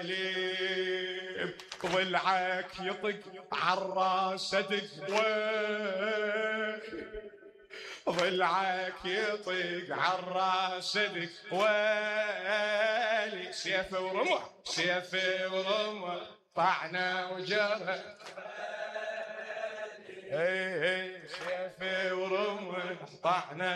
ضلعك يطق عالراس دق ضلعك يطق عالراس دق ويلي سيف ورمح سيف ورمح طعنه وجرح سيف ورمح طعنه